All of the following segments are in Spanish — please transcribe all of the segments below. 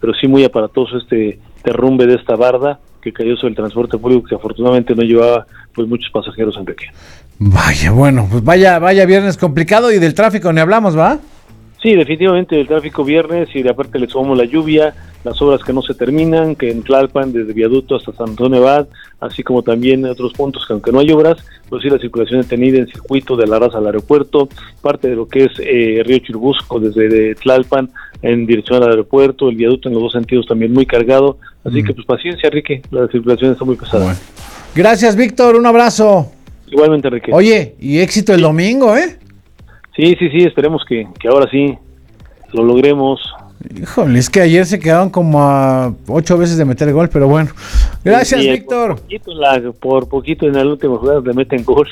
pero sí muy aparatoso este derrumbe de esta barda que cayó sobre el transporte público, que afortunadamente no llevaba pues muchos pasajeros, Enrique. Vaya, bueno, pues vaya viernes complicado, y del tráfico ni hablamos, ¿va? Sí, definitivamente el tráfico viernes, y de aparte le sumamos la lluvia, las obras que no se terminan, que en Tlalpan, desde Viaducto hasta San Antonio Abad, así como también en otros puntos que aunque no hay obras, pues sí la circulación detenida en circuito de La Raza al aeropuerto, parte de lo que es Río Churubusco desde Tlalpan en dirección al aeropuerto, el viaducto en los dos sentidos también muy cargado, así que pues paciencia, Enrique, la circulación está muy pesada. Bueno. Gracias, Víctor, un abrazo. Igualmente, Enrique. Oye, y éxito el domingo, ¿eh? Sí, esperemos que ahora sí lo logremos. Híjole, es que ayer se quedaron como a 8 veces de meter gol, pero bueno. Gracias, sí, Víctor. Por poquito en la última jugada le meten gol.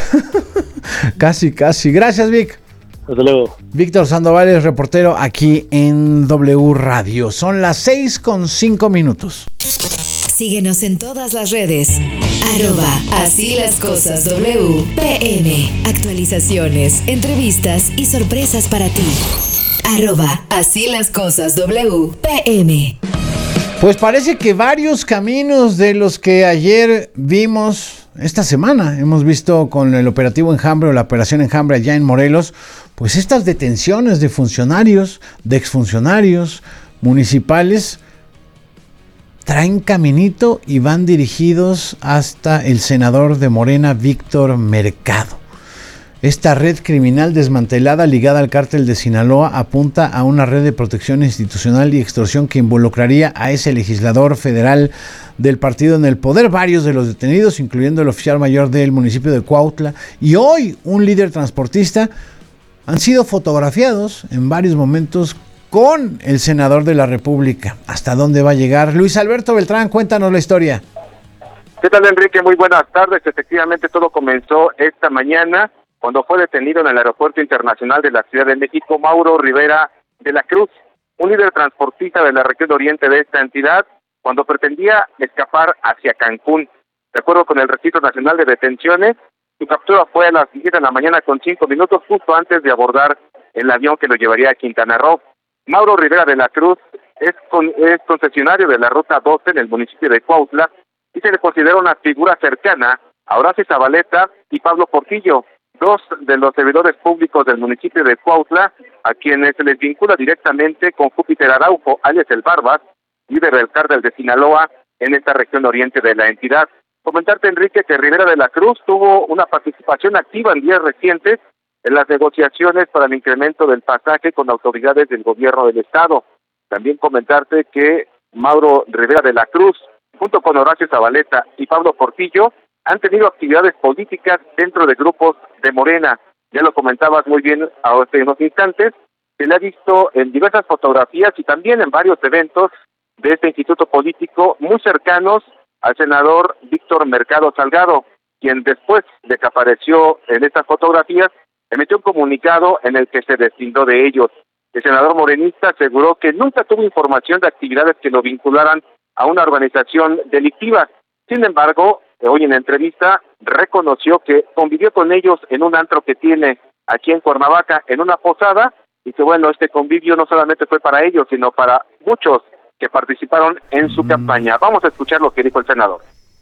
Casi. Gracias, Vic. Hasta luego. Víctor Sandoval es reportero aquí en W Radio. Son las 6:05. Síguenos en todas las redes. @Así las cosas WPM. Actualizaciones, entrevistas y sorpresas para ti. @Así las cosas WPM. Pues parece que varios caminos de los que ayer vimos esta semana, hemos visto con el operativo Enjambre o la operación Enjambre allá en Morelos, pues estas detenciones de funcionarios, de exfuncionarios municipales, traen caminito y van dirigidos hasta el senador de Morena, Víctor Mercado. Esta red criminal desmantelada ligada al cártel de Sinaloa apunta a una red de protección institucional y extorsión que involucraría a ese legislador federal del partido en el poder. Varios de los detenidos, incluyendo el oficial mayor del municipio de Cuautla y hoy un líder transportista, han sido fotografiados en varios momentos con el senador de la República. ¿Hasta dónde va a llegar? Luis Alberto Beltrán, cuéntanos la historia. ¿Qué tal, Enrique? Muy buenas tardes. Efectivamente, todo comenzó esta mañana cuando fue detenido en el Aeropuerto Internacional de la Ciudad de México Mauro Rivera de la Cruz, un líder transportista de la región oriente de esta entidad, cuando pretendía escapar hacia Cancún. De acuerdo con el Registro Nacional de Detenciones, su captura fue a las 10 de la mañana con 5 minutos, justo antes de abordar el avión que lo llevaría a Quintana Roo. Mauro Rivera de la Cruz es concesionario de la Ruta 12 en el municipio de Cuautla y se le considera una figura cercana a Horacio Zabaleta y Pablo Portillo, dos de los servidores públicos del municipio de Cuautla, a quienes se les vincula directamente con Júpiter Araujo, alias el Barbas, líder del cártel de Sinaloa en esta región oriente de la entidad. Comentarte, Enrique, que Rivera de la Cruz tuvo una participación activa en días recientes en las negociaciones para el incremento del pasaje con autoridades del gobierno del estado. También comentarte que Mauro Rivera de la Cruz, junto con Horacio Zabaleta y Pablo Portillo, han tenido actividades políticas dentro de grupos de Morena. Ya lo comentabas muy bien hace unos instantes, se le ha visto en diversas fotografías y también en varios eventos de este instituto político muy cercanos al senador Víctor Mercado Salgado, quien después de que apareció en estas fotografías, emitió un comunicado en el que se deslindó de ellos. El senador morenista aseguró que nunca tuvo información de actividades que lo vincularan a una organización delictiva. Sin embargo, hoy en entrevista reconoció que convivió con ellos en un antro que tiene aquí en Cuernavaca, en una posada, y que bueno, este convivio no solamente fue para ellos, sino para muchos que participaron en su campaña. Vamos a escuchar lo que dijo el senador.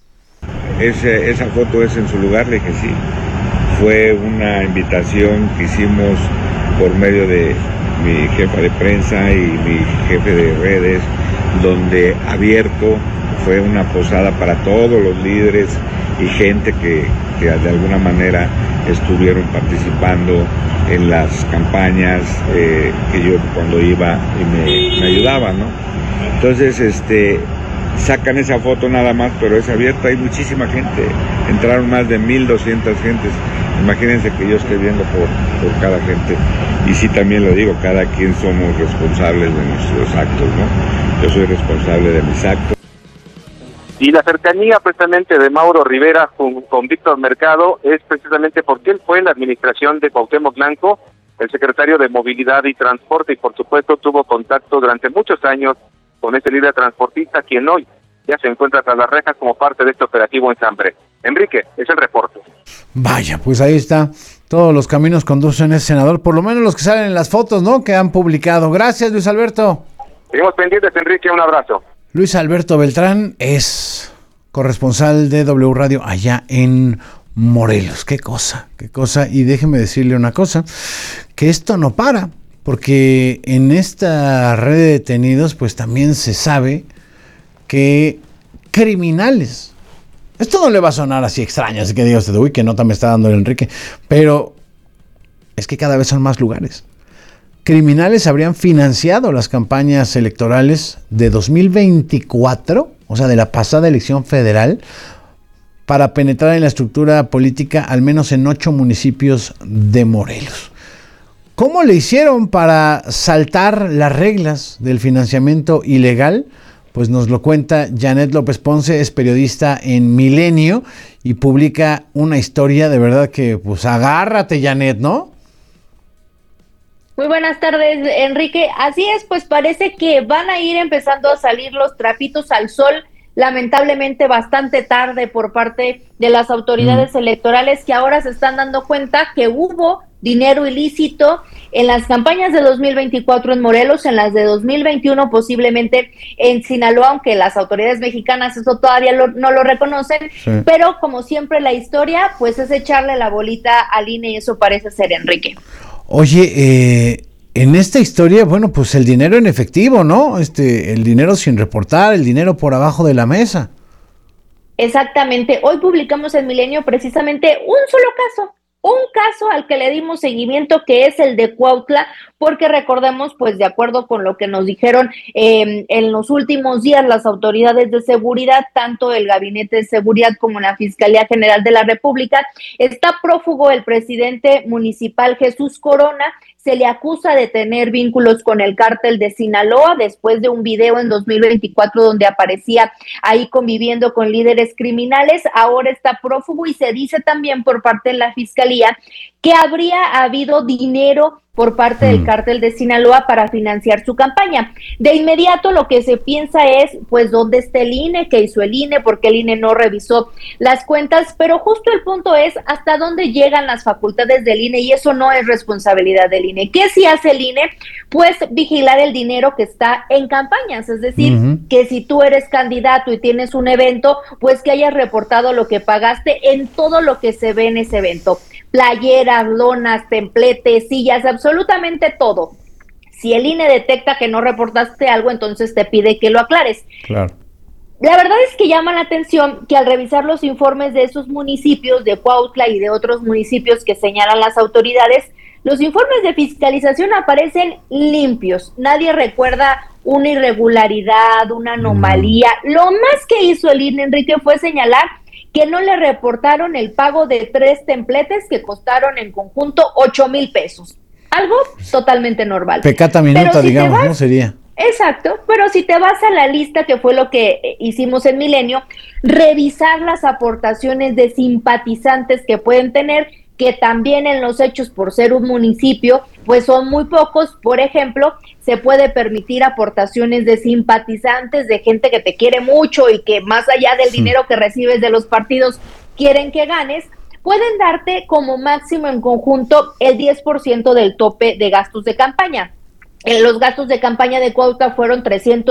Esa foto es en su lugar, le dije sí. Fue una invitación que hicimos por medio de mi jefa de prensa y mi jefe de redes, donde abierto fue una posada para todos los líderes y gente que de alguna manera estuvieron participando en las campañas que yo cuando iba y me ayudaban, ¿no? Entonces, sacan esa foto nada más, pero es abierta, hay muchísima gente, entraron más de 1,200 gentes. Imagínense que yo esté viendo por cada gente, y sí también lo digo, cada quien somos responsables de nuestros actos, ¿no? Yo soy responsable de mis actos. Y la cercanía precisamente de Mauro Rivera con Víctor Mercado es precisamente porque él fue en la administración de Cuauhtémoc Blanco, el secretario de Movilidad y Transporte, y por supuesto tuvo contacto durante muchos años con este líder transportista, quien hoy ya se encuentra tras las rejas como parte de este operativo Enjambre. Enrique, es el reporte. Vaya, pues ahí está. Todos los caminos conducen a ese senador, por lo menos los que salen en las fotos, ¿no?, que han publicado. Gracias, Luis Alberto. Seguimos pendientes, Enrique, un abrazo. Luis Alberto Beltrán es corresponsal de W Radio allá en Morelos. Qué cosa. Y déjeme decirle una cosa, que esto no para, porque en esta red de detenidos pues también se sabe que criminales, esto no le va a sonar así extraño, así que diga usted, uy, qué nota me está dando el Enrique, pero es que cada vez son más lugares. Criminales habrían financiado las campañas electorales de 2024, o sea, de la pasada elección federal, para penetrar en la estructura política, al menos en 8 municipios de Morelos. ¿Cómo le hicieron para saltar las reglas del financiamiento ilegal? Pues nos lo cuenta Janet López Ponce, es periodista en Milenio y publica una historia de verdad que, pues agárrate, Janet, ¿no? Muy buenas tardes, Enrique. Así es, pues parece que van a ir empezando a salir los trapitos al sol, lamentablemente bastante tarde por parte de las autoridades electorales, que ahora se están dando cuenta que hubo dinero ilícito en las campañas de 2024 en Morelos, en las de 2021 posiblemente en Sinaloa, aunque las autoridades mexicanas eso todavía no lo reconocen, sí. Pero como siempre la historia pues es echarle la bolita al INE y eso parece ser, Enrique. Oye, en esta historia, bueno, pues el dinero en efectivo, ¿no? El dinero sin reportar, el dinero por abajo de la mesa. Exactamente. Hoy publicamos en Milenio precisamente un caso al que le dimos seguimiento, que es el de Cuautla, porque recordemos, pues de acuerdo con lo que nos dijeron en los últimos días las autoridades de seguridad, tanto el Gabinete de Seguridad como la Fiscalía General de la República, está prófugo el presidente municipal Jesús Corona. Se le acusa de tener vínculos con el cártel de Sinaloa después de un video en 2024 donde aparecía ahí conviviendo con líderes criminales. Ahora está prófugo y se dice también por parte de la Fiscalía que habría habido dinero por parte del cártel de Sinaloa para financiar su campaña. De inmediato lo que se piensa es, pues, ¿dónde está el INE? ¿Qué hizo el INE? Porque el INE no revisó las cuentas, pero justo el punto es hasta dónde llegan las facultades del INE y eso no es responsabilidad del INE. ¿Qué sí hace el INE? Pues vigilar el dinero que está en campañas, es decir, que si tú eres candidato y tienes un evento, pues que hayas reportado lo que pagaste en todo lo que se ve en ese evento. Playeras, lonas, templetes, sillas, absolutamente todo. Si el INE detecta que no reportaste algo, entonces te pide que lo aclares. Claro. La verdad es que llama la atención que al revisar los informes de esos municipios, de Cuautla y de otros municipios que señalan las autoridades, los informes de fiscalización aparecen limpios. Nadie recuerda una irregularidad, una anomalía. Lo más que hizo el INE, Enrique, fue señalar que no le reportaron el pago de 3 templetes que costaron en conjunto 8,000 pesos. Algo totalmente normal. Pecata minuta, si digamos, ¿no? Sería. Exacto, pero si te vas a la lista, que fue lo que hicimos en Milenio, revisar las aportaciones de simpatizantes que pueden tener, que también en los hechos, por ser un municipio, pues son muy pocos. Por ejemplo, se puede permitir aportaciones de simpatizantes, de gente que te quiere mucho y que más allá del dinero que recibes de los partidos, quieren que ganes. Pueden darte como máximo en conjunto el 10% del tope de gastos de campaña. Los gastos de campaña de Cuautla fueron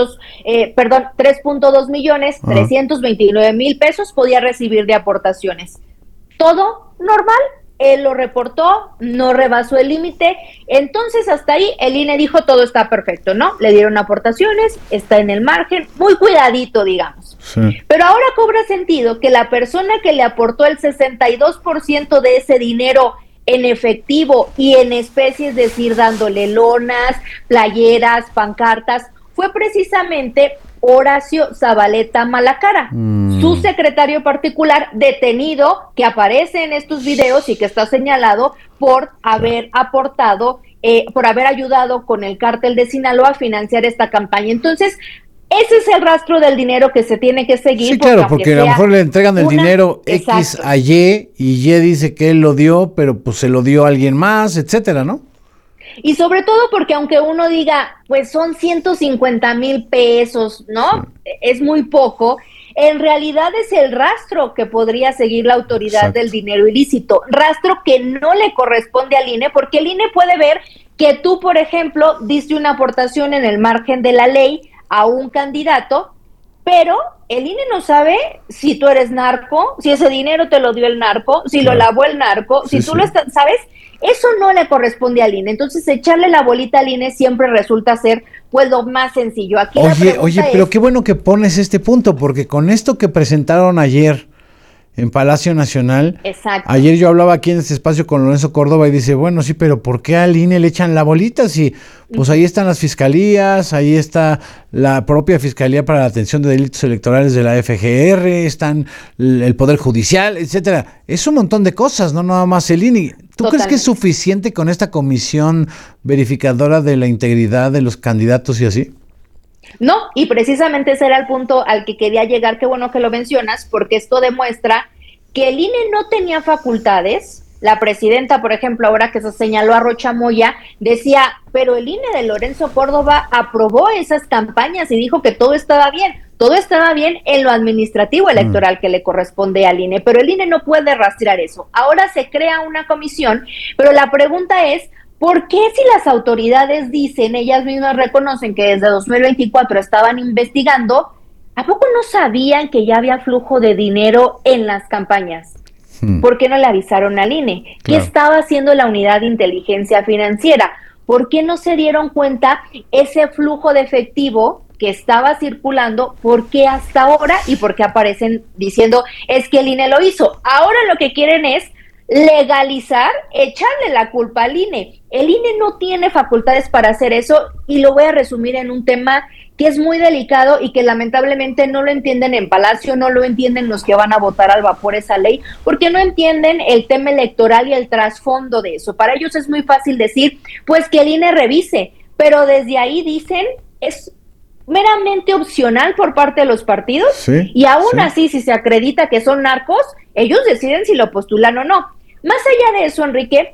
3.2 millones, 329,000 pesos podía recibir de aportaciones. Todo normal. Él lo reportó, no rebasó el límite, entonces hasta ahí el INE dijo todo está perfecto, ¿no? Le dieron aportaciones, está en el margen, muy cuidadito, digamos. Sí. Pero ahora cobra sentido que la persona que le aportó el 62% de ese dinero en efectivo y en especie, es decir, dándole lonas, playeras, pancartas, fue precisamente Horacio Zabaleta Malacara, su secretario particular detenido, que aparece en estos videos y que está señalado por haber aportado, por haber ayudado con el cártel de Sinaloa a financiar esta campaña. Entonces, ese es el rastro del dinero que se tiene que seguir. Sí, claro, porque a lo mejor le entregan el dinero X a Y y Y dice que él lo dio, pero pues se lo dio a alguien más, etcétera, ¿no? Y sobre todo porque aunque uno diga, pues son 150,000 pesos, ¿no? Sí. Es muy poco. En realidad es el rastro que podría seguir la autoridad del dinero ilícito. Rastro que no le corresponde al INE, porque el INE puede ver que tú, por ejemplo, diste una aportación en el margen de la ley a un candidato, pero el INE no sabe si tú eres narco, si ese dinero te lo dio el narco, si lo lavó el narco, si tú lo estás, ¿sabes? Eso no le corresponde al INE. Entonces, echarle la bolita al INE siempre resulta ser, pues, lo más sencillo. Aquí oye, pero qué bueno que pones este punto, porque con esto que presentaron ayer en Palacio Nacional, exacto. Ayer yo hablaba aquí en este espacio con Lorenzo Córdoba y dice, bueno, sí, pero ¿por qué al INE le echan la bolita? Si, pues ahí están las fiscalías, ahí está la propia Fiscalía para la Atención de Delitos Electorales de la FGR, están el Poder Judicial, etcétera. Es un montón de cosas, no nada más el INE. ¿Tú crees que es suficiente con esta comisión verificadora de la integridad de los candidatos y así? No, y precisamente ese era el punto al que quería llegar, qué bueno que lo mencionas, porque esto demuestra que el INE no tenía facultades. La presidenta, por ejemplo, ahora que se señaló a Rocha Moya, decía, pero el INE de Lorenzo Córdoba aprobó esas campañas y dijo que todo estaba bien en lo administrativo electoral que le corresponde al INE, pero el INE no puede rastrear eso. Ahora se crea una comisión, pero la pregunta es, ¿por qué si las autoridades dicen, ellas mismas reconocen que desde 2024 estaban investigando, ¿a poco no sabían que ya había flujo de dinero en las campañas? ¿Por qué no le avisaron al INE? Claro. ¿Qué estaba haciendo la unidad de inteligencia financiera? ¿Por qué no se dieron cuenta ese flujo de efectivo que estaba circulando? ¿Por qué hasta ahora? ¿Y por qué aparecen diciendo, es que el INE lo hizo? Ahora lo que quieren es legalizar, echarle la culpa al INE. El INE no tiene facultades para hacer eso y lo voy a resumir en un tema que es muy delicado y que lamentablemente no lo entienden en Palacio, no lo entienden los que van a votar al vapor esa ley, porque no entienden el tema electoral y el trasfondo de eso. Para ellos es muy fácil decir, pues que el INE revise, pero desde ahí dicen, es meramente opcional por parte de los partidos, y aún así, si se acredita que son narcos, ellos deciden si lo postulan o no. Más allá de eso, Enrique,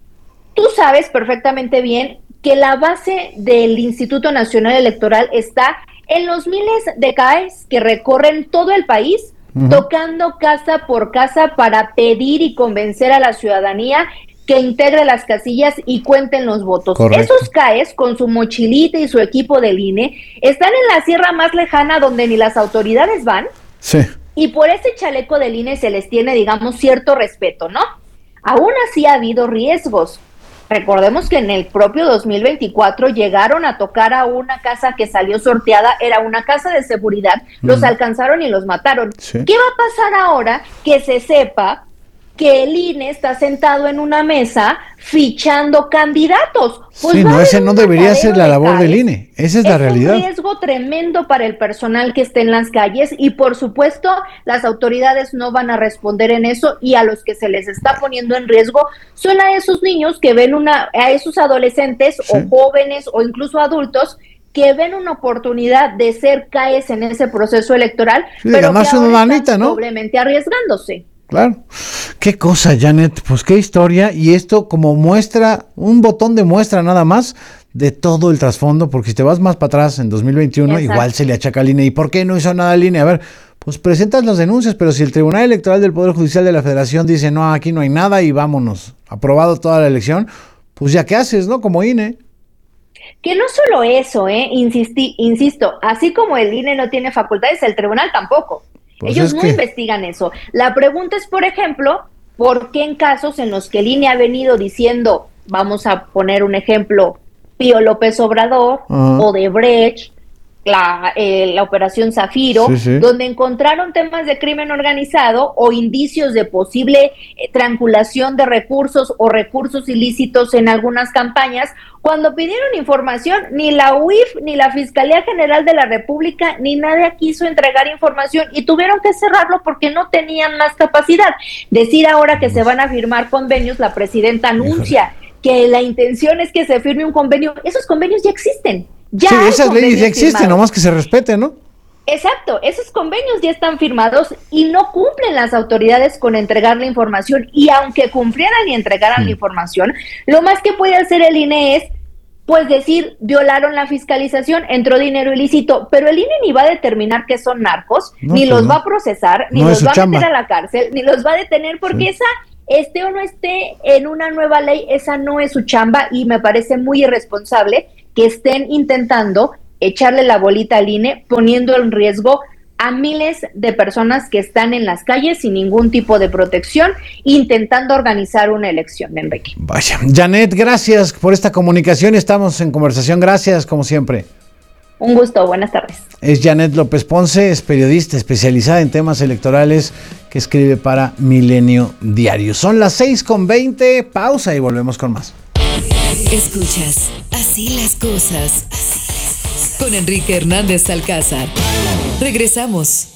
tú sabes perfectamente bien que la base del Instituto Nacional Electoral está en los miles de CAEs que recorren todo el país, tocando casa por casa para pedir y convencer a la ciudadanía que integre las casillas y cuenten los votos. Correcto. Esos CAEs, con su mochilita y su equipo del INE, están en la sierra más lejana donde ni las autoridades van, y por ese chaleco del INE se les tiene, digamos, cierto respeto, ¿no? Aún así ha habido riesgos. Recordemos que en el propio 2024 llegaron a tocar a una casa que salió sorteada, era una casa de seguridad, los alcanzaron y los mataron. ¿Qué va a pasar ahora que se sepa que el INE está sentado en una mesa fichando candidatos? Pues no, ese no debería ser la labor del INE, esa es la realidad. Es un riesgo tremendo para el personal que esté en las calles y por supuesto las autoridades no van a responder en eso, y a los que se les está poniendo en riesgo son a esos niños que ven a esos adolescentes o jóvenes o incluso adultos que ven una oportunidad de ser CAEs en ese proceso electoral, pero que ahora están doblemente arriesgándose. Claro. Qué cosa, Janet, pues qué historia, y esto como muestra, un botón de muestra nada más de todo el trasfondo, porque si te vas más para atrás en 2021, igual se le achaca al INE. ¿Y por qué no hizo nada el INE? A ver, pues presentas las denuncias, pero si el Tribunal Electoral del Poder Judicial de la Federación dice, no, aquí no hay nada y vámonos, aprobado toda la elección, pues ya qué haces, ¿no? Como INE. Que no solo eso, insisto, así como el INE no tiene facultades, el tribunal tampoco. Pues ellos no investigan eso. La pregunta es, por ejemplo, ¿por qué en casos en los que el INE ha venido diciendo, vamos a poner un ejemplo, Pío López Obrador, Odebrecht, la operación Zafiro, donde encontraron temas de crimen organizado o indicios de posible triangulación de recursos o recursos ilícitos en algunas campañas? Cuando pidieron información, ni la UIF, ni la Fiscalía General de la República, ni nadie quiso entregar información y tuvieron que cerrarlo porque no tenían más capacidad. Decir ahora que se van a firmar convenios, la presidenta anuncia que la intención es que se firme un convenio. Esos convenios ya existen. Ya esas leyes ya existen, nomás que se respeten, ¿no? Exacto, esos convenios ya están firmados y no cumplen las autoridades con entregar la información, y aunque cumplieran y entregaran la información, lo más que puede hacer el INE es, pues decir, violaron la fiscalización, entró dinero ilícito, pero el INE ni va a determinar que son narcos, ni los va a procesar, ni los va a meter a la cárcel, ni los va a detener, porque esté o no esté en una nueva ley, esa no es su chamba y me parece muy irresponsable que estén intentando echarle la bolita al INE, poniendo en riesgo a miles de personas que están en las calles sin ningún tipo de protección, intentando organizar una elección, Enrique. Vaya, Janet, gracias por esta comunicación, estamos en conversación, gracias como siempre. Un gusto, buenas tardes. Es Janet López Ponce, es periodista especializada en temas electorales que escribe para Milenio Diario. Son las 6:20, pausa y volvemos con más. Escuchas Así las cosas con Enrique Hernández Alcázar. Regresamos.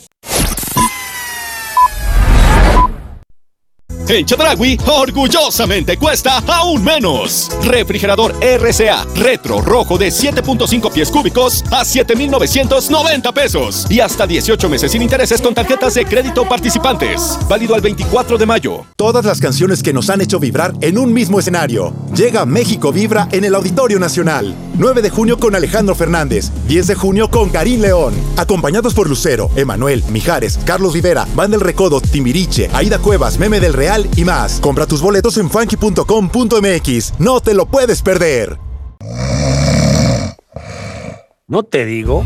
En Chedraui, orgullosamente cuesta aún menos. Refrigerador RCA Retro Rojo de 7.5 pies cúbicos a 7,990 pesos. Y hasta 18 meses sin intereses con tarjetas de crédito participantes. Válido al 24 de mayo. Todas las canciones que nos han hecho vibrar en un mismo escenario. Llega México Vibra en el Auditorio Nacional. 9 de junio con Alejandro Fernández. 10 de junio con Karim León. Acompañados por Lucero, Emanuel, Mijares, Carlos Rivera, Banda El Recodo, Timbiriche, Aida Cuevas, Meme del Real y más. Compra tus boletos en funky.com.mx. No te lo puedes perder. ¿No te digo?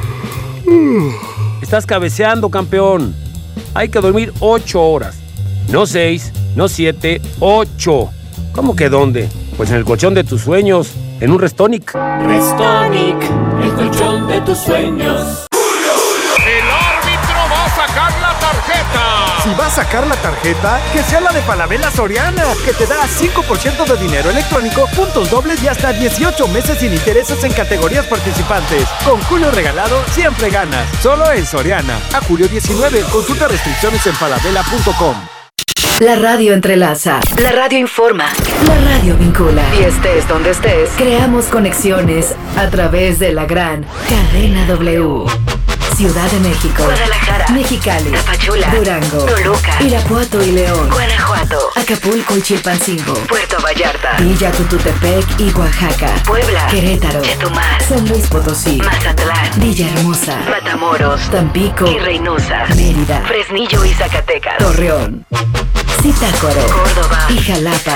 Estás cabeceando, campeón. Hay que dormir 8 horas. No 6, no 7, 8. ¿Cómo que dónde? Pues en el colchón de tus sueños. En un Restonic. Restonic, el colchón de tus sueños. El árbitro va a sacar la tarjeta. Si va a sacar la tarjeta, que sea la de Falabella Soriana, que te da 5% de dinero electrónico, puntos dobles y hasta 18 meses sin intereses en categorías participantes. Con Julio regalado, siempre ganas. Solo en Soriana. A julio 19, consulta restricciones en falabella.com. La radio entrelaza, la radio informa, la radio vincula. Y estés donde estés, creamos conexiones a través de la gran cadena W. Ciudad de México, Guadalajara, Mexicali, Tapachula, Durango, Toluca, Irapuato y León, Guanajuato, Acapulco y Chilpancingo, Puerto Vallarta, Villa Tututepec y Oaxaca, Puebla, Querétaro, Chetumal, San Luis Potosí, Mazatlán, Villahermosa, Matamoros, Tampico y Reynosa, Mérida, Fresnillo y Zacatecas, Torreón, Zitácuaro, Córdoba y Jalapa.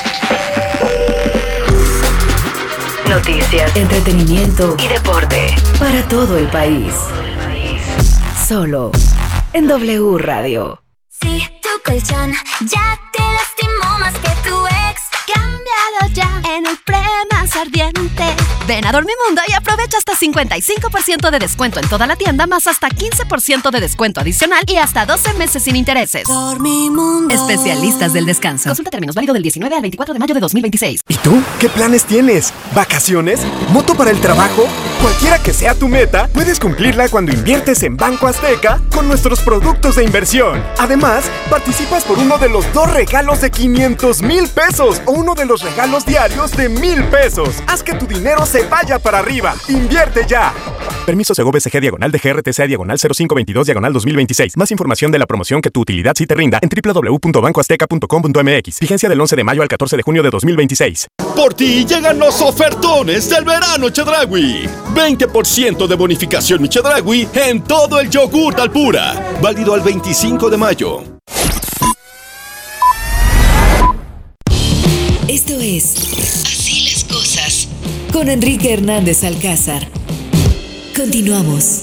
Noticias, entretenimiento y deporte para todo el país. Solo en W Radio. Si tu colchón ya te lastimó más que tu ex, cámbialo ya en el pre-más ardiente. Ven a Dormimundo y aprovecha hasta 55% de descuento en toda la tienda, más hasta 15% de descuento adicional y hasta 12 meses sin intereses. Dormimundo. Especialistas del descanso. Consulta términos, válido del 19 al 24 de mayo de 2026. ¿Y tú? ¿Qué planes tienes? ¿Vacaciones? ¿Moto para el trabajo? Cualquiera que sea tu meta, puedes cumplirla cuando inviertes en Banco Azteca con nuestros productos de inversión. Además, participas por uno de los 2 regalos de 500,000 pesos o uno de los regalos diarios de 1,000 pesos. Haz que tu dinero se vaya para arriba. ¡Invierte ya! Permiso Segov-SG /DGRTCA/0522/2026. Más información de la promoción que tu utilidad sí te rinda en www.bancoazteca.com.mx. Vigencia del 11 de mayo al 14 de junio de 2026. Por ti llegan los ofertones del verano Chedraui. 20% de bonificación mi Chedraui en todo el yogurt Alpura. Válido al 25 de mayo. Esto es Así las cosas con Enrique Hernández Alcázar. Continuamos.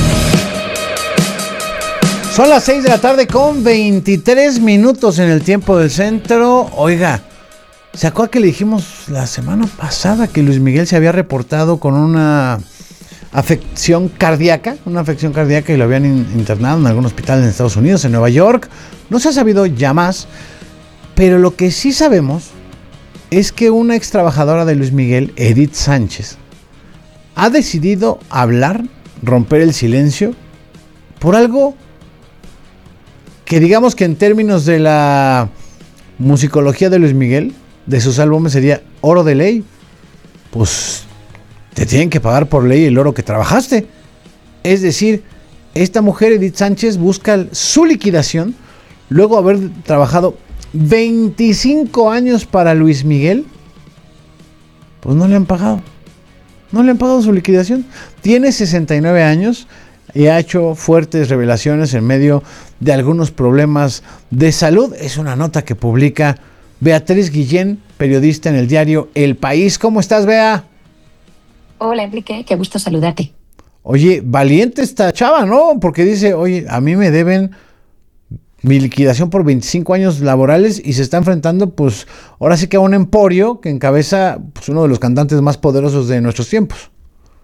Son las 6 de la tarde con 23 minutos en el tiempo del centro. Oiga, ¿se acuerda que le dijimos la semana pasada que Luis Miguel se había reportado con una afección cardíaca? Una afección cardíaca y lo habían internado en algún hospital en Estados Unidos, en Nueva York. No se ha sabido ya más, pero lo que sí sabemos es que una ex trabajadora de Luis Miguel, Edith Sánchez, ha decidido hablar, romper el silencio, por algo que digamos que en términos de la musicología de Luis Miguel, de sus álbumes sería oro de ley. Pues te tienen que pagar por ley el oro que trabajaste. Es decir, esta mujer, Edith Sánchez, busca su liquidación luego de haber trabajado 25 años para Luis Miguel. Pues no le han pagado. No le han pagado su liquidación. Tiene 69 años. y ha hecho fuertes revelaciones en medio de algunos problemas de salud. Es una nota que publica Beatriz Guillén, periodista en el diario El País. ¿Cómo estás, Bea? Hola, Enrique, qué gusto saludarte. Oye, valiente esta chava, ¿no? Porque dice, oye, a mí me deben mi liquidación por 25 años laborales y se está enfrentando, pues, ahora sí que a un emporio que encabeza pues, uno de los cantantes más poderosos de nuestros tiempos.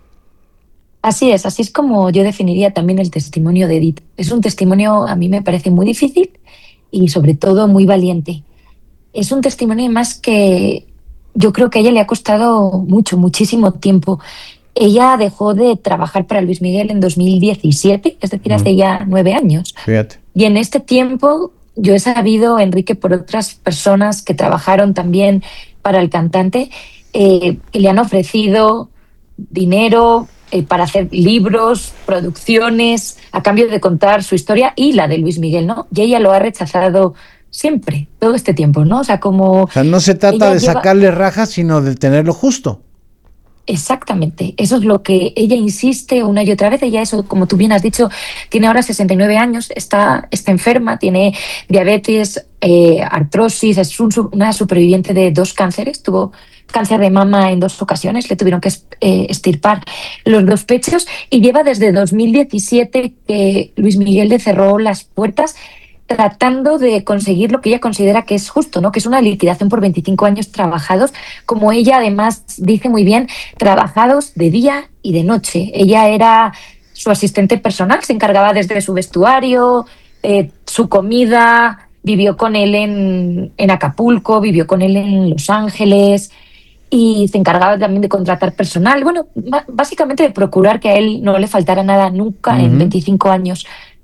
Así es como yo definiría también el testimonio de Edith. Es un testimonio, a mí me parece muy difícil y sobre todo muy valiente. Es un testimonio más que yo creo que a ella le ha costado muchísimo tiempo. Ella dejó de trabajar para Luis Miguel en 2017, es decir, hace ya 9 años. Fíjate. Y en este tiempo yo he sabido, Enrique, por otras personas que trabajaron también para el cantante, que le han ofrecido dinero para hacer libros, producciones, a cambio de contar su historia y la de Luis Miguel, ¿no? Y ella lo ha rechazado siempre, todo este tiempo, ¿no? O sea, no se trata de sacarle rajas, sino de tenerlo justo. Exactamente, eso es lo que ella insiste una y otra vez. Ella, eso, como tú bien has dicho, tiene ahora 69 años, está enferma, tiene diabetes, artrosis, es una superviviente de 2 cánceres, tuvo cáncer de mama en 2 ocasiones, le tuvieron que extirpar los 2 pechos y lleva desde 2017 que Luis Miguel le cerró las puertas tratando de conseguir lo que ella considera que es justo, ¿no? Que es una liquidación por 25 años trabajados, como ella además dice muy bien, trabajados de día y de noche. Ella era su asistente personal, se encargaba desde su vestuario, su comida, vivió con él en Acapulco, vivió con él en Los Ángeles y se encargaba también de contratar personal, bueno, básicamente de procurar que a él no le faltara nada nunca en 25 años.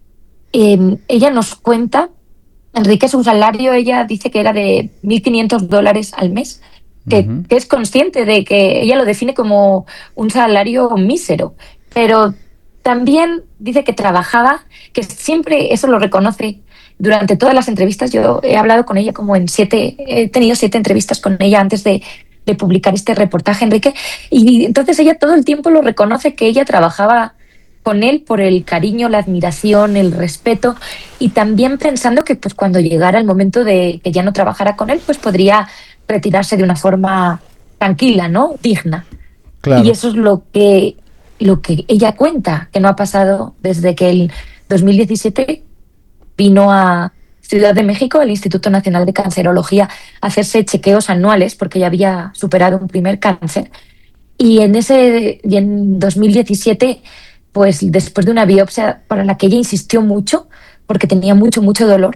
Ella nos cuenta, Enrique, su salario, ella dice que era de $1,500 al mes, que es consciente de que ella lo define como un salario mísero, pero también dice que trabajaba, que siempre eso lo reconoce durante todas las entrevistas. Yo he hablado con ella como he tenido 7 entrevistas con ella antes de publicar este reportaje, Enrique, y entonces ella todo el tiempo lo reconoce, que ella trabajaba con él por el cariño, la admiración, el respeto, y también pensando que pues cuando llegara el momento de que ya no trabajara con él, pues podría retirarse de una forma tranquila, ¿no? Digna. Claro. Y eso es lo que ella cuenta, que no ha pasado desde que el 2017 vino a Ciudad de México, al Instituto Nacional de Cancerología, a hacerse chequeos anuales porque ya había superado un primer cáncer. Y en 2017, pues después de una biopsia para la que ella insistió mucho, porque tenía mucho dolor,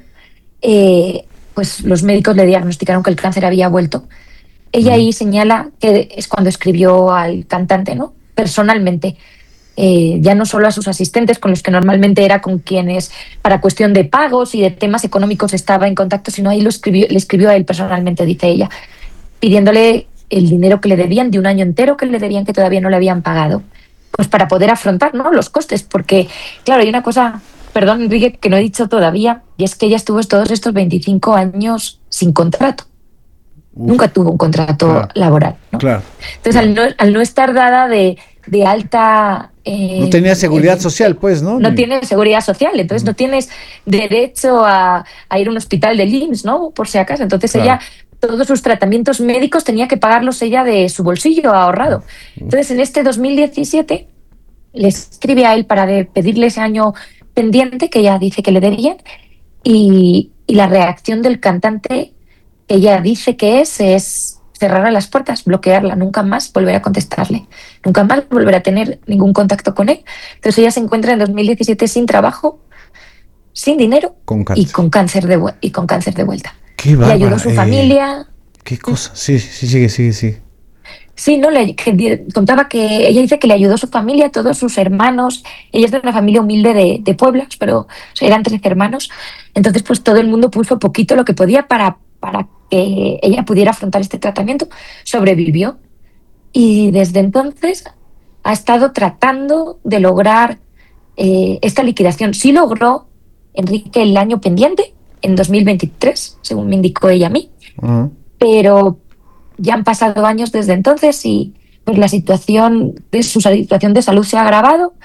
pues los médicos le diagnosticaron que el cáncer había vuelto. Ella ahí señala que es cuando escribió al cantante, ¿no? Personalmente, ya no solo a sus asistentes, con los que normalmente era con quienes, para cuestión de pagos y de temas económicos estaba en contacto, sino ahí le escribió a él personalmente, dice ella, pidiéndole el dinero que le debían, de un año entero que le debían, que todavía no le habían pagado, pues para poder afrontar, ¿no?, los costes, porque, claro, hay una cosa, perdón, Enrique, que no he dicho todavía, y es que ella estuvo todos estos 25 años sin contrato. Nunca tuvo un contrato laboral, ¿no? Claro. Entonces, al no estar dada de alta... no tenía seguridad social, pues, ¿no? No tiene seguridad social, entonces no tienes derecho a ir a un hospital del IMSS, ¿no?, por si acaso. Entonces ella, todos sus tratamientos médicos tenía que pagarlos ella de su bolsillo ahorrado. Entonces, en este 2017 le escribe a él para pedirle ese año pendiente que ella dice que le debían, y la reacción del cantante, ella dice que es cerrar las puertas, bloquearla, nunca más volver a contestarle, nunca más volver a tener ningún contacto con él. Entonces ella se encuentra en 2017 sin trabajo, sin dinero y con cáncer de vuelta. Qué bárbara, le ayudó a su familia. Qué cosa. Sí, sigue. Sí, no, contaba que ella dice que le ayudó a su familia, a todos sus hermanos. Ella es de una familia humilde de Puebla, pero eran 13 hermanos. Entonces, pues todo el mundo puso poquito lo que podía para que ella pudiera afrontar este tratamiento. Sobrevivió y desde entonces ha estado tratando de lograr esta liquidación. Sí logró, Enrique, el año pendiente, en 2023, según me indicó ella a mí, pero ya han pasado años desde entonces y pues su situación de salud se ha agravado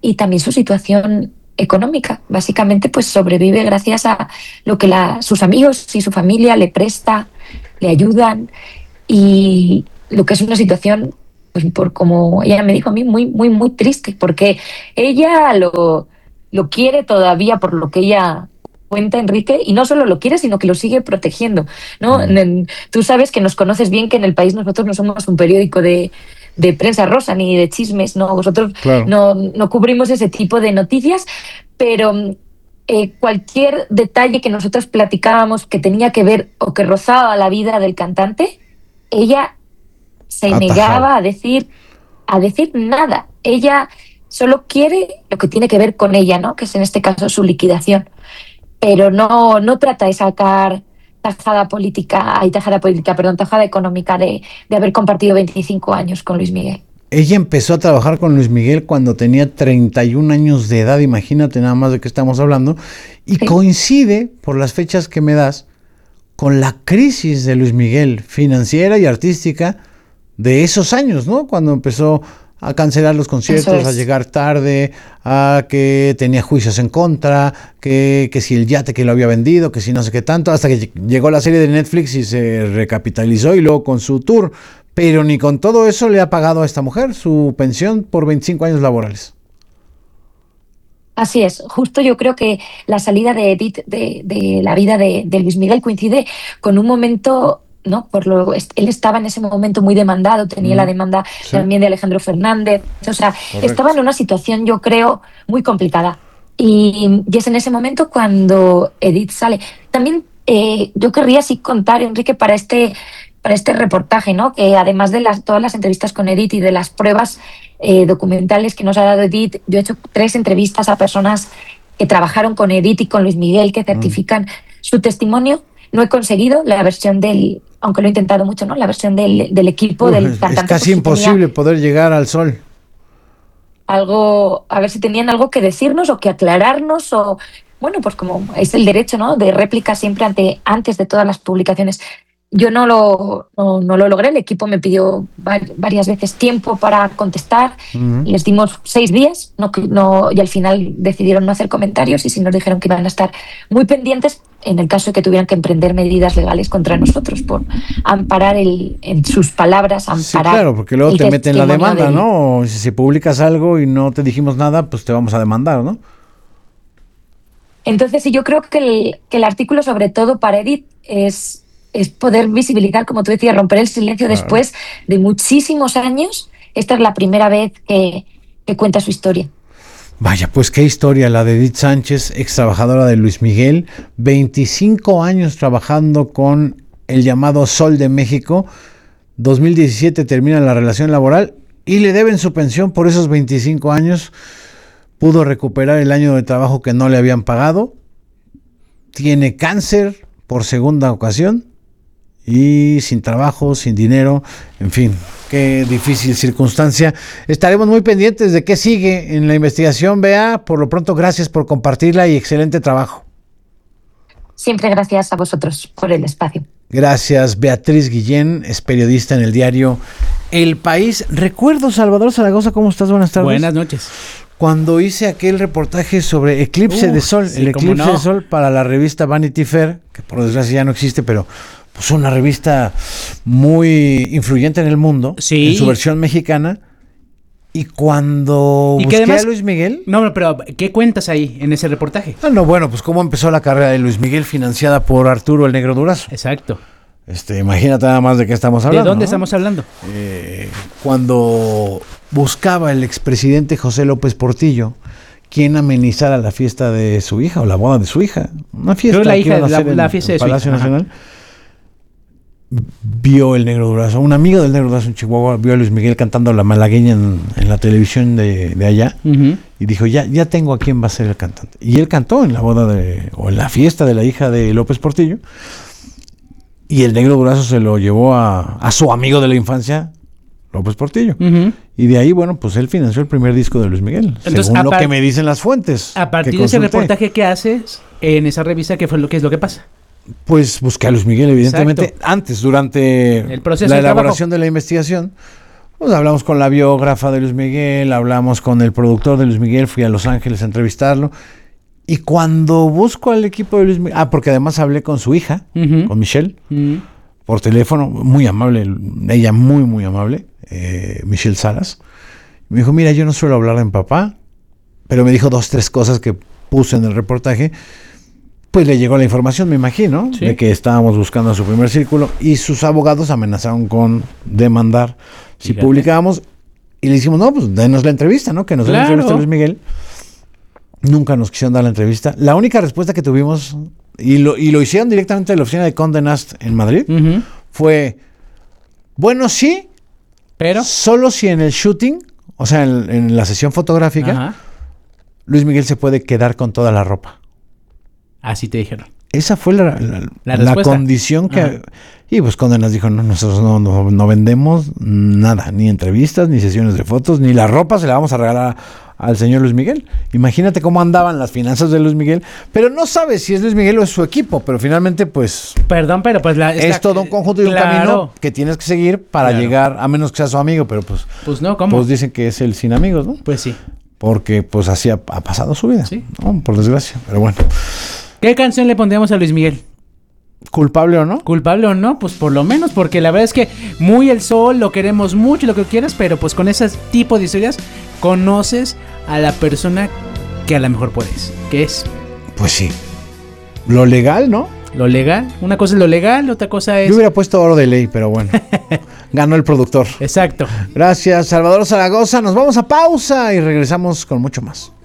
y también su situación económica. Básicamente, pues sobrevive gracias a lo que sus amigos y su familia le presta, le ayudan, y lo que es una situación, pues por como ella me dijo a mí, muy, muy, muy triste, porque ella lo quiere todavía, por lo que ella cuenta, Enrique, y no solo lo quiere, sino que lo sigue protegiendo, ¿no? Tú sabes, que nos conoces bien, que en el país nosotros no somos un periódico de prensa rosa ni de chismes, no, vosotros no cubrimos ese tipo de noticias, pero cualquier detalle que nosotros platicábamos que tenía que ver o que rozaba la vida del cantante, ella se negaba a decir nada. Ella solo quiere lo que tiene que ver con ella, ¿no? Que es en este caso su liquidación, pero no trata de sacar tajada económica de haber compartido 25 años con Luis Miguel. Ella empezó a trabajar con Luis Miguel cuando tenía 31 años de edad, imagínate nada más de qué estamos hablando, y coincide, por las fechas que me das, con la crisis de Luis Miguel, financiera y artística, de esos años, ¿no? Cuando empezó a cancelar los conciertos, a llegar tarde, a que tenía juicios en contra, que si el yate que lo había vendido, que si no sé qué tanto, hasta que llegó la serie de Netflix y se recapitalizó, y luego con su tour. Pero ni con todo eso le ha pagado a esta mujer su pensión por 25 años laborales. Así es, justo yo creo que la salida de Edith de la vida de Luis Miguel coincide con un momento, ¿no? Él estaba en ese momento muy demandado, tenía la demanda también de Alejandro Fernández, o sea, estaba en una situación, yo creo, muy complicada. Y es en ese momento cuando Edith sale. También yo querría sí contar, Enrique, para este reportaje, ¿no? Que además de todas las entrevistas con Edith y de las pruebas documentales que nos ha dado Edith, yo he hecho 3 entrevistas a personas que trabajaron con Edith y con Luis Miguel, que certifican su testimonio. No he conseguido la versión aunque lo he intentado mucho, ¿no? La versión del equipo del cantante. Es casi imposible poder llegar al sol. A ver si tenían algo que decirnos o que aclararnos, o bueno, pues como es el derecho, ¿no? De réplica siempre antes de todas las publicaciones. Yo no lo logré, el equipo me pidió varias veces tiempo para contestar, les dimos 6 días, y al final decidieron no hacer comentarios, y sí nos dijeron que iban a estar muy pendientes en el caso de que tuvieran que emprender medidas legales contra nosotros por amparar en sus palabras, amparar. Sí, claro, porque luego te meten la demanda, ¿no? Si publicas algo y no te dijimos nada, pues te vamos a demandar, ¿no? Entonces, sí, yo creo que el artículo, sobre todo para Edith, es poder visibilizar, como tú decías, romper el silencio después de muchísimos años. Esta es la primera vez que cuenta su historia. Vaya, pues qué historia la de Edith Sánchez, ex trabajadora de Luis Miguel, 25 años trabajando con el llamado Sol de México. 2017 termina la relación laboral y le deben su pensión por esos 25 años. Pudo recuperar el año de trabajo que no le habían pagado. Tiene cáncer por segunda ocasión. Y sin trabajo, sin dinero, en fin, qué difícil circunstancia. Estaremos muy pendientes de qué sigue en la investigación, Bea. Por lo pronto, gracias por compartirla y excelente trabajo. Siempre gracias a vosotros por el espacio. Gracias, Beatriz Guillén, es periodista en el diario El País. Recuerdo, Salvador Zaragoza, ¿cómo estás? Buenas tardes. Buenas noches. Cuando hice aquel reportaje sobre eclipse de sol, sí, el eclipse de sol para la revista Vanity Fair, que por desgracia ya no existe, pero pues una revista muy influyente en el mundo, en su versión mexicana. Y cuando busqué además, a Luis Miguel... No, pero ¿qué cuentas ahí en ese reportaje? Bueno, pues cómo empezó la carrera de Luis Miguel financiada por Arturo el Negro Durazo. Exacto. Imagínate nada más de qué estamos hablando. ¿De dónde estamos hablando? Cuando buscaba el expresidente José López Portillo quien amenizara la fiesta de su hija o la boda de su hija. Una fiesta. Pero la fiesta de su Palacio hija. Nacional. Vio el Negro Durazo, un amigo del Negro Durazo en Chihuahua, vio a Luis Miguel cantando La Malagueña en la televisión de allá, y dijo, ya tengo a quién va a ser el cantante. Y él cantó en la boda o en la fiesta de la hija de López Portillo, y el Negro Durazo se lo llevó a su amigo de la infancia, López Portillo. Y de ahí, bueno, pues él financió el primer disco de Luis Miguel, entonces, según lo que me dicen las fuentes. A partir de ese reportaje que haces en esa revista, ¿qué es lo que pasa? Pues busqué a Luis Miguel, evidentemente. Exacto. Antes, durante el proceso la elaboración de la investigación, Pues hablamos con la biógrafa de Luis Miguel, hablamos con el productor de Luis Miguel, fui a Los Ángeles a entrevistarlo. Y cuando busco al equipo de Luis Miguel, porque además hablé con su hija, con Michelle, por teléfono, muy amable, ella muy, muy amable, Michelle Salas. Me dijo, mira, yo no suelo hablar de mi papá, pero me dijo 2, 3 cosas que puse en el reportaje. Pues le llegó la información, me imagino, de que estábamos buscando a su primer círculo y sus abogados amenazaron con demandar si publicábamos. Y le dijimos, no, pues denos la entrevista, ¿no? Que nos den la entrevista a Luis Miguel. Nunca nos quisieron dar la entrevista. La única respuesta que tuvimos, y lo hicieron directamente de la oficina de Condé Nast en Madrid, fue, bueno, sí, pero solo si en el shooting, o sea, en la sesión fotográfica, Luis Miguel se puede quedar con toda la ropa. Así te dijeron. Esa fue la condición que... Y pues Condé Nast dijo, no, nosotros no vendemos nada, ni entrevistas, ni sesiones de fotos, ni la ropa se la vamos a regalar al señor Luis Miguel. Imagínate cómo andaban las finanzas de Luis Miguel, pero no sabes si es Luis Miguel o es su equipo, pero finalmente pues... Perdón, pero pues... es todo un conjunto y un camino que tienes que seguir para llegar, a menos que sea su amigo, pero pues... Pues no, ¿cómo? Pues dicen que es el sin amigos, ¿no? Pues sí. Porque pues así ha pasado su vida, ¿no? Por desgracia, pero bueno. ¿Qué canción le pondríamos a Luis Miguel? ¿Culpable o no? ¿Culpable o no? Pues por lo menos, porque la verdad es que muy El Sol, lo queremos mucho, lo que quieras, pero pues con ese tipo de historias conoces a la persona que a lo mejor puedes. ¿Qué es? Pues sí. Lo legal, ¿no? Lo legal. Una cosa es lo legal, otra cosa es... Yo hubiera puesto Oro de Ley, pero bueno. Ganó el productor. Exacto. Gracias, Salvador Zaragoza. Nos vamos a pausa y regresamos con mucho más.